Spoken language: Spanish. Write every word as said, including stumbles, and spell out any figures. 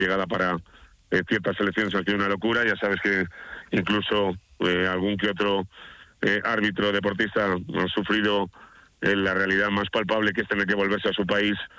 llegada para eh, ciertas selecciones ha sido una locura. Ya sabes que incluso eh, algún que otro eh, árbitro deportista ha sufrido eh, la realidad más palpable, que es tener que volverse a su país